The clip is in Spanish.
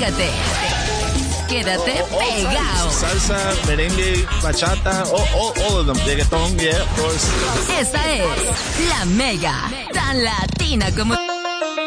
Pégate. Quédate pegado. Salsa, merengue, bachata, all of them. Reggaeton, yeah, of course. Esa es la Mega, tan latina como...